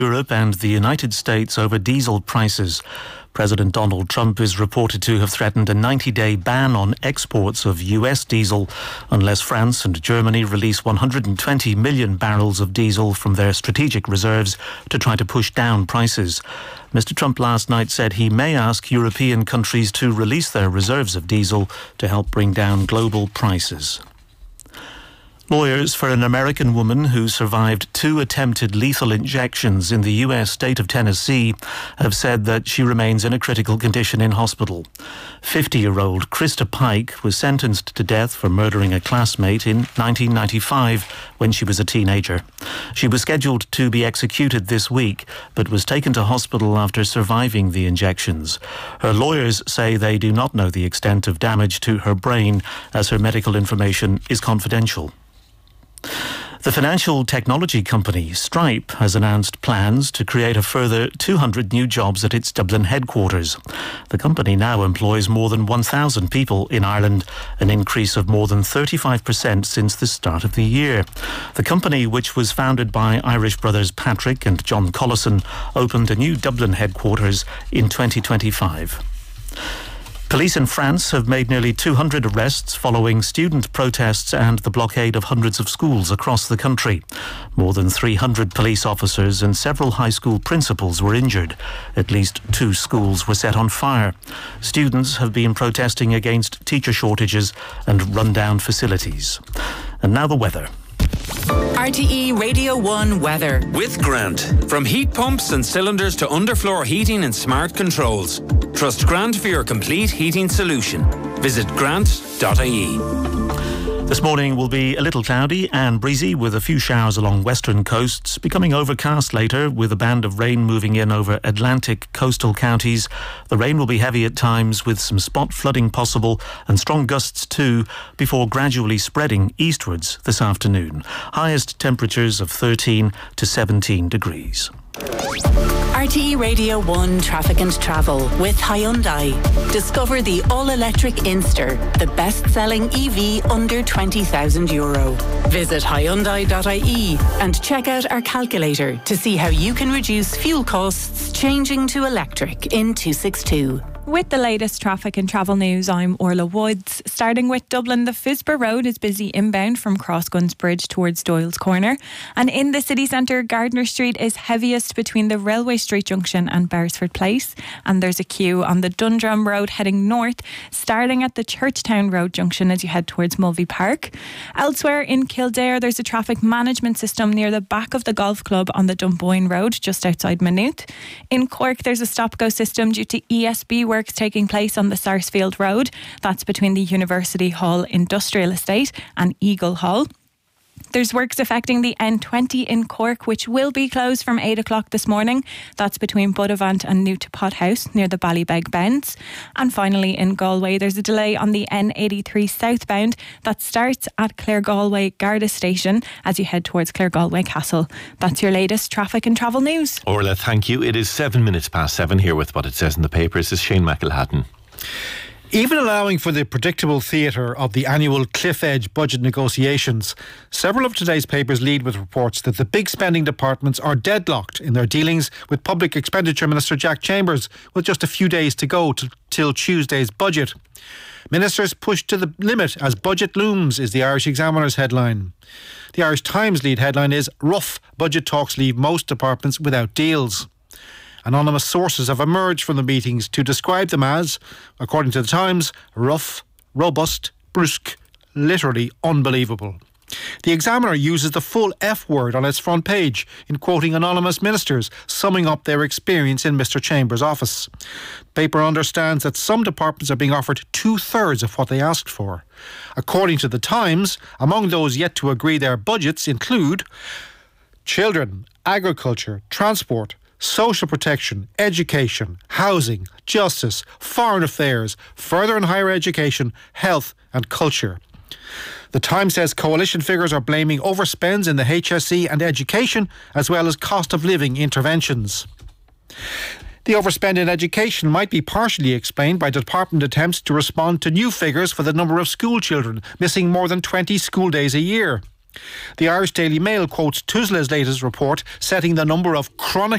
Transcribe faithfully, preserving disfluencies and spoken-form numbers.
Europe and the United States over diesel prices. President Donald Trump is reported to have threatened a ninety-day ban on exports of U S diesel unless France and Germany release one hundred twenty million barrels of diesel from their strategic reserves to try to push down prices. Mister Trump last night said he may ask European countries to release their reserves of diesel to help bring down global prices. Lawyers for an American woman who survived two attempted lethal injections in the U S state of Tennessee have said that she remains in a critical condition in hospital. fifty-year-old Krista Pike was sentenced to death for murdering a classmate in nineteen ninety-five when she was a teenager. She was scheduled to be executed this week, but was taken to hospital after surviving the injections. Her lawyers say they do not know the extent of damage to her brain, as her medical information is confidential. The financial technology company Stripe has announced plans to create a further two hundred new jobs at its Dublin headquarters. The company now employs more than one thousand people in Ireland, an increase of more than thirty-five percent since the start of the year. The company, which was founded by Irish brothers Patrick and John Collison, opened a new Dublin headquarters in twenty twenty-five. Police in France have made nearly two hundred arrests following student protests and the blockade of hundreds of schools across the country. More than three hundred police officers and several high school principals were injured. At least two schools were set on fire. Students have been protesting against teacher shortages and run-down facilities. And now the weather. R T E Radio one weather. With Grant. From heat pumps and cylinders to underfloor heating and smart controls. Trust Grant for your complete heating solution. Visit grant dot I E. This morning will be a little cloudy and breezy with a few showers along western coasts, becoming overcast later with a band of rain moving in over Atlantic coastal counties. The rain will be heavy at times with some spot flooding possible and strong gusts too, before gradually spreading eastwards this afternoon. Highest temperatures of thirteen to seventeen degrees. R T E Radio one Traffic and Travel with Hyundai. Discover the all-electric Inster, the best-selling E V under twenty thousand euro. Visit hyundai dot I E and check out our calculator to see how you can reduce fuel costs changing to electric in two sixty-two. With the latest traffic and travel news, I'm Orla Woods. Starting with Dublin, the Fisber Road is busy inbound from Crossguns Bridge towards Doyle's Corner. And in the city centre, Gardner Street is heaviest between the Railway Street Junction and Beresford Place. And there's a queue on the Dundrum Road heading north, starting at the Churchtown Road junction as you head towards Mulvey Park. Elsewhere in Kildare, there's a traffic management system near the back of the golf club on the Dunboyne Road, just outside Maynooth. In Cork, there's a stop-go system due to E S B works taking place on the Sarsfield Road. That's between the University Hall Industrial Estate and Eagle Hall. There's works affecting the N twenty in Cork, which will be closed from eight o'clock this morning. That's between Buttevant and New to Pot House near the Ballybeg Bends. And finally in Galway, there's a delay on the N eighty-three southbound that starts at Claregalway Garda Station as you head towards Claregalway Castle. That's your latest traffic and travel news. Orla, thank you. It is seven minutes past seven here with what it says in the papers. This is Shane McElhatton. Even allowing for the predictable theatre of the annual cliff edge budget negotiations, several of today's papers lead with reports that the big spending departments are deadlocked in their dealings with Public Expenditure Minister Jack Chambers, with just a few days to go to, till Tuesday's budget. Ministers pushed to the limit as budget looms is the Irish Examiner's headline. The Irish Times lead headline is rough budget talks leave most departments without deals. Anonymous sources have emerged from the meetings to describe them as, according to the Times, rough, robust, brusque, literally unbelievable. The Examiner uses the full F word on its front page in quoting anonymous ministers, summing up their experience in Mr Chambers' office. The paper understands that some departments are being offered two-thirds of what they asked for. According to the Times, among those yet to agree their budgets include children, agriculture, transport, social protection, education, housing, justice, foreign affairs, further and higher education, health and culture. The Times says coalition figures are blaming overspends in the H S E and education, as well as cost of living interventions. The overspend in education might be partially explained by department attempts to respond to new figures for the number of school children missing more than twenty school days a year. The Irish Daily Mail quotes Tuzla's latest report, setting the number of chronic